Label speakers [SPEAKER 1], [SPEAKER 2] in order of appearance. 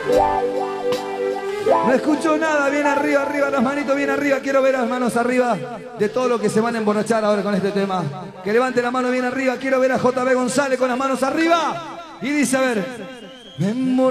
[SPEAKER 1] No escucho nada, bien arriba, arriba, las manitos bien arriba. Quiero ver las manos arriba de todo lo que se van a emborrachar ahora con este tema. Que levante la mano bien arriba, quiero ver a JB González con las manos arriba. Y dice, a ver,